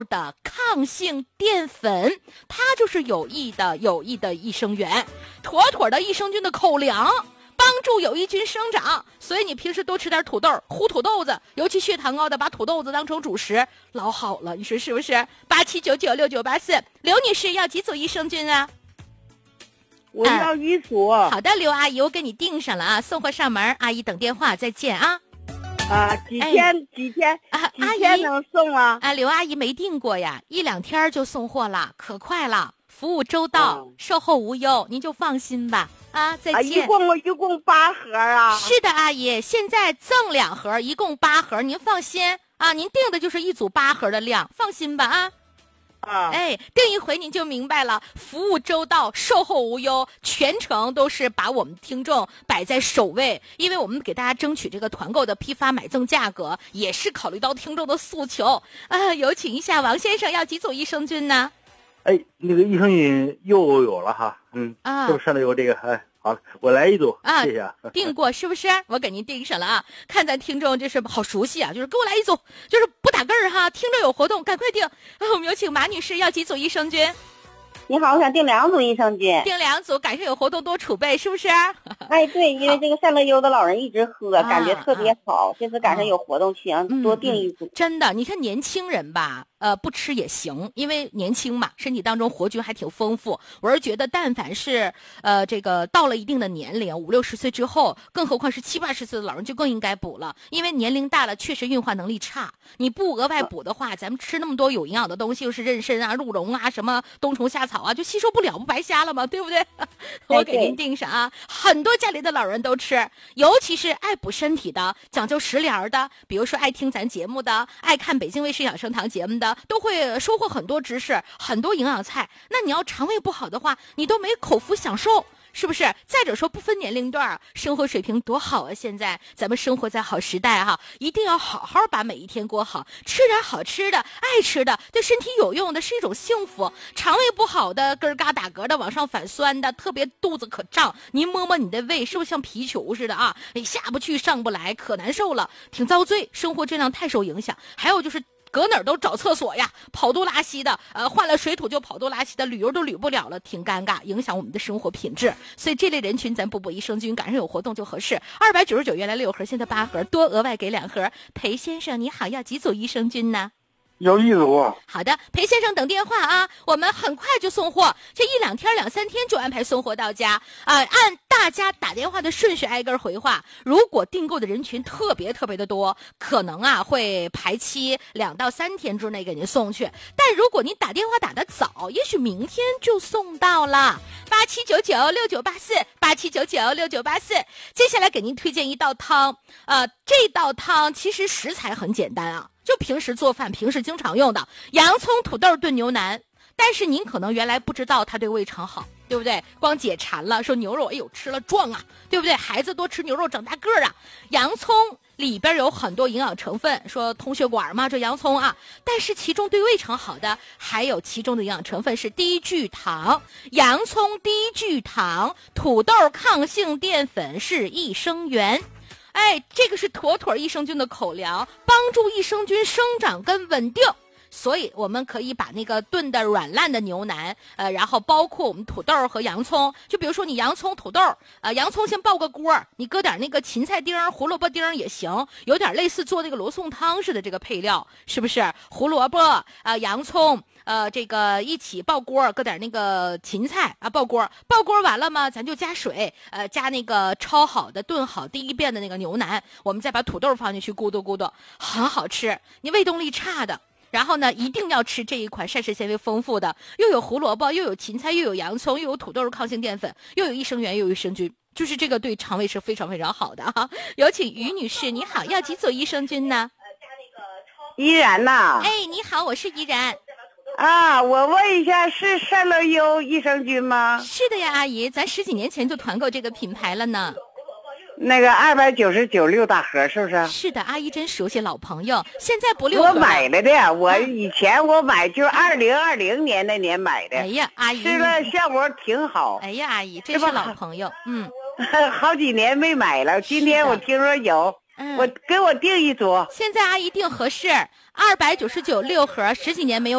的抗性淀粉，它就是有益的益生元，妥妥的益生菌的口粮，帮助有益菌生长。所以你平时多吃点土豆，烀土豆子，尤其血糖高的把土豆子当成主食，老好了，你说是不是？87996984，刘女士要几组益生菌啊？ 我要1组。 好的，刘阿姨，我给你订上了啊，送货上门，阿姨等电话，再见啊。 几天能送啊？ 刘阿姨没订过呀，1、2天就送货了，可快了，服务周到，售后无忧，您就放心吧。再见。 一共8盒啊？ 是的，阿姨，现在赠2盒，一共8盒，您放心啊，您订的就是1组8盒的量，放心吧啊。订一回您就明白了，服务周到，售后无忧，全程都是把我们听众摆在首位，因为我们给大家争取这个团购的批发买赠价格，也是考虑到听众的诉求有请一下王先生，要几组益生菌呢？ 那个益生菌又有了哈，是不是上头有这个？好了，我来1组，谢谢。 订过是不是？我给您订上了啊！看咱听众这是好熟悉啊，就是给我来1组，就是不打个儿哈，听着有活动赶快订。我们有请马女士，要几组益生菌？ 你好，我想订2组益生菌。 订2组，赶上有活动多储备，是不是？ 对，因为这个善乐优的老人一直喝，感觉特别好。这次赶上有活动，想多订1组。 真的，你看年轻人吧。不吃也行，因为年轻嘛，身体当中活菌还挺丰富。我是觉得，但凡是这个到了一定的年龄，50、60岁之后，更何况是70、80岁的老人，就更应该补了。因为年龄大了，确实运化能力差。你不额外补的话，咱们吃那么多有营养的东西，又是妊娠啊、鹿茸啊、什么冬虫夏草啊，就吸收不了，不白瞎了吗？对不对？我给您订上啊，很多家里的老人都吃，尤其是爱补身体的、讲究食疗的，比如说爱听咱节目的、爱看北京卫视养生堂节目的。都会收获很多知识，很多营养菜。那你要肠胃不好的话，你都没口福享受，是不是？再者说，不分年龄段，生活水平多好啊！现在咱们生活在好时代哈，一定要好好把每一天过好，吃点好吃的、爱吃的，对身体有用的，是一种幸福。肠胃不好的，咯嘎打嗝的，往上反酸的，特别肚子可胀，您摸摸你的胃，是不是像皮球似的啊？你下不去上不来，可难受了，挺遭罪，生活质量太受影响。还有就是搁哪儿都找厕所呀，跑肚拉稀的，换了水土就跑肚拉稀的，旅游都旅不了了，挺尴尬，影响我们的生活品质。所以这类人群咱补益生菌，赶上有活动就合适。299原来6盒，现在8盒，多额外给2盒。裴先生你好，要几组益生菌呢？ 要1组。 好的，裴先生等电话啊，我们很快就送货，这1、2天、2、3天就安排送货到家按大家打电话的顺序挨个回话。如果订购的人群特别的多，可能会排期2到3天之内给您送去。但如果您打电话打得早，也许明天就送到了。87996984，87996984。接下来给您推荐一道汤，这道汤其实食材很简单啊。就平时做饭，平时经常用的洋葱、土豆炖牛腩，但是您可能原来不知道它对胃肠好，对不对？光解馋了，说牛肉，哎呦吃了壮啊，对不对？孩子多吃牛肉长大个儿啊。洋葱里边有很多营养成分，说通血管嘛，这洋葱啊，但是其中对胃肠好的还有其中的营养成分是低聚糖，洋葱低聚糖，土豆抗性淀粉是益生元。这个是妥妥益生菌的口粮，帮助益生菌生长跟稳定。所以我们可以把那个炖的软烂的牛腩，然后包括我们土豆和洋葱，就比如说你洋葱、土豆，洋葱先爆个锅，你搁点那个芹菜丁、胡萝卜丁也行，有点类似做那个罗宋汤似的这个配料，是不是？胡萝卜、洋葱，这个一起爆锅，搁点那个芹菜啊，爆锅完了嘛，咱就加水，加那个焯好的、炖好第一遍的那个牛腩，我们再把土豆放进去咕嘟咕嘟，很好吃。你胃动力差的。然后呢，一定要吃这一款膳食纤维丰富的，又有胡萝卜，又有芹菜，又有洋葱，又有土豆抗性淀粉，又有益生元，又有益生菌，就是这个对肠胃是非常好的哈。有请于女士，你好，要几组益生菌呢？ 依然呐。 你好，我是依然。 我问一下，是善乐优益生菌吗？ 是的呀，阿姨，咱10几年前就团购这个品牌了呢。 那个299.6大盒是不是？ 是的，阿姨真熟悉老朋友，现在不6盒。 我买了的，我以前我买就2020年那年买的。 哎呀，阿姨， 吃了效果挺好。 哎呀，阿姨，真是老朋友。 好几年没买了，今天我听说有。 给我订一组。 现在阿姨订合适，299 6盒，10几年没有